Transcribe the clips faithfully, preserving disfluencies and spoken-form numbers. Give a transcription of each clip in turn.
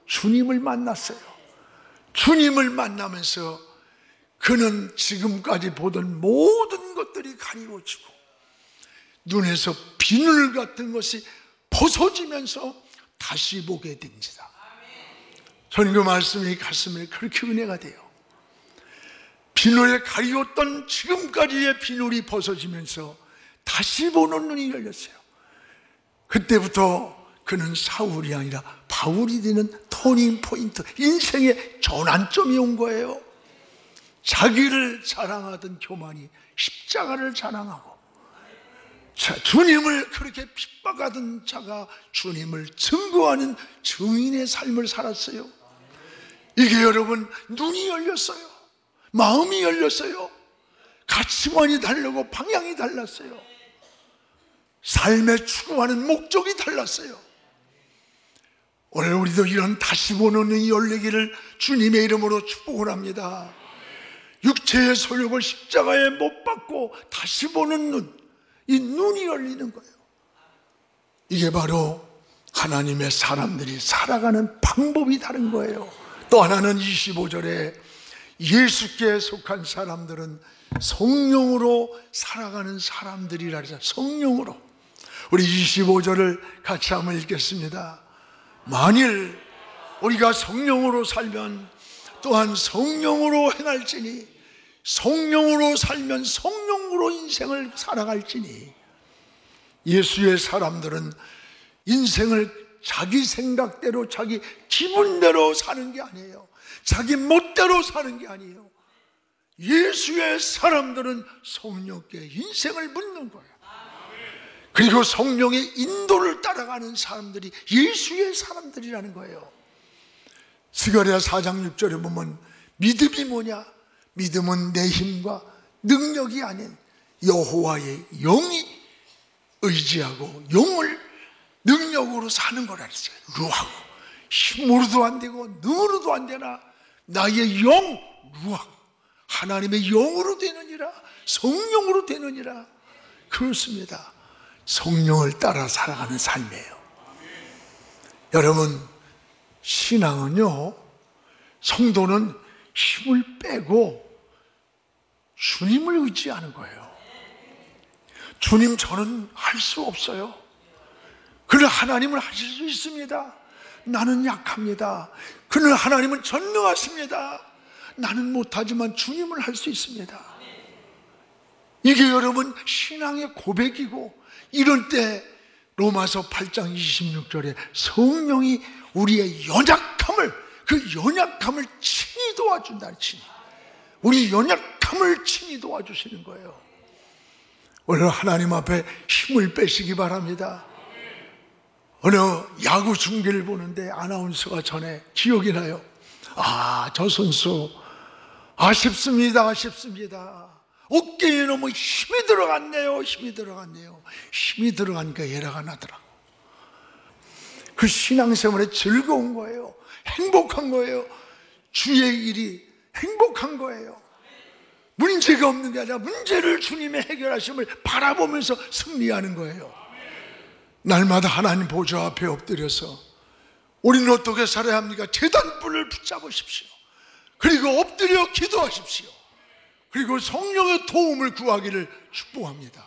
주님을 만났어요. 주님을 만나면서 그는 지금까지 보던 모든 것들이 가리워지고 눈에서 비늘 같은 것이 벗어지면서 다시 보게 됩니다. 저는 그 말씀이 가슴에 그렇게 은혜가 돼요. 비늘에 가리웠던 지금까지의 비늘이 벗어지면서 다시 보는 눈이 열렸어요. 그때부터 그는 사울이 아니라 바울이 되는 터닝 포인트, 인생의 전환점이 온 거예요. 자기를 자랑하던 교만이 십자가를 자랑하고, 자, 주님을 그렇게 핍박하던 자가 주님을 증거하는 증인의 삶을 살았어요. 이게 여러분, 눈이 열렸어요. 마음이 열렸어요. 가치관이 다르고 방향이 달랐어요. 삶에 추구하는 목적이 달랐어요. 오늘 우리도 이런 다시 보는 눈이 열리기를 주님의 이름으로 축복을 합니다. 육체의 소욕을 십자가에 못 박고 다시 보는 눈, 이 눈이 열리는 거예요. 이게 바로 하나님의 사람들이 살아가는 방법이 다른 거예요. 또 하나는 이십오 절에 예수께 속한 사람들은 성령으로 살아가는 사람들이라 그랬어요. 성령으로. 우리 이십오 절을 같이 한번 읽겠습니다. 만일 우리가 성령으로 살면 또한 성령으로 행할지니, 성령으로 살면 성령으로 인생을 살아갈지니. 예수의 사람들은 인생을 자기 생각대로, 자기 기분대로 사는 게 아니에요. 자기 멋대로 사는 게 아니에요. 예수의 사람들은 성령께 인생을 묻는 거예요. 그리고 성령의 인도를 따라가는 사람들이 예수의 사람들이라는 거예요. 스가랴 사 장 육 절에 보면 믿음이 뭐냐? 믿음은 내 힘과 능력이 아닌 여호와의 영이 의지하고 영을 능력으로 사는 거라 그랬어요. 루하고. 힘으로도 안 되고 능으로도 안 되나 나의 영, 루하고 하나님의 영으로 되느니라, 성령으로 되느니라. 그렇습니다. 성령을 따라 살아가는 삶이에요. 여러분, 신앙은요, 성도는 힘을 빼고 주님을 의지하는 거예요. 주님, 저는 할 수 없어요. 그러나 하나님은 하실 수 있습니다. 나는 약합니다. 그러나 하나님은 전능하십니다. 나는 못하지만 주님은 할 수 있습니다. 이게 여러분 신앙의 고백이고, 이럴 때 로마서 팔 장 이십육 절에 성령이 우리의 연약함을, 그 연약함을 친히 도와준다는, 친히 우리 연약함을 친히 도와주시는 거예요. 오늘 하나님 앞에 힘을 빼시기 바랍니다. 어느 야구 중계를 보는데 아나운서가 전에 기억이 나요. 아, 저 선수 아쉽습니다, 아쉽습니다. 어깨에 너무 힘이 들어갔네요, 힘이 들어갔네요. 힘이 들어가니까 예라가 나더라고. 그 신앙생활에 즐거운 거예요. 행복한 거예요. 주의 일이 행복한 거예요. 문제가 없는 게 아니라 문제를 주님의 해결하심을 바라보면서 승리하는 거예요. 날마다 하나님 보좌 앞에 엎드려서 우리는 어떻게 살아야 합니까? 제단불을 붙잡으십시오. 그리고 엎드려 기도하십시오. 그리고 성령의 도움을 구하기를 축복합니다.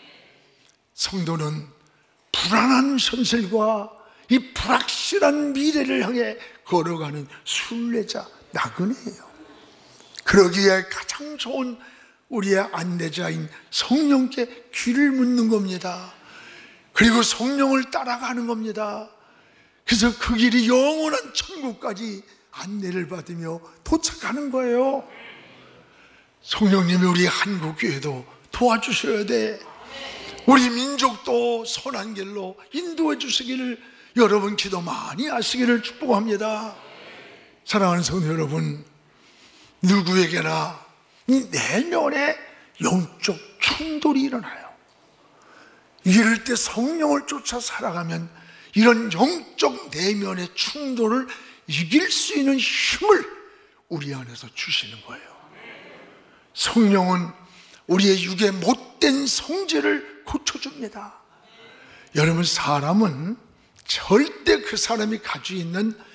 성도는 불안한 현실과 이 불확실한 미래를 향해 걸어가는 순례자, 나그네예요. 그러기에 가장 좋은 우리의 안내자인 성령께 귀를 묻는 겁니다. 그리고 성령을 따라가는 겁니다. 그래서 그 길이 영원한 천국까지 안내를 받으며 도착하는 거예요. 성령님이 우리 한국교회도 도와주셔야 돼. 우리 민족도 선한 길로 인도해 주시기를 여러분 기도 많이 하시기를 축복합니다. 사랑하는 성도 여러분, 누구에게나 이 내면에 영적 충돌이 일어나요. 이럴 때 성령을 쫓아 살아가면 이런 영적 내면의 충돌을 이길 수 있는 힘을 우리 안에서 주시는 거예요. 성령은 우리의 육의 못된 성질을 고쳐줍니다. 여러분, 사람은 절대 그 사람이 가지고 있는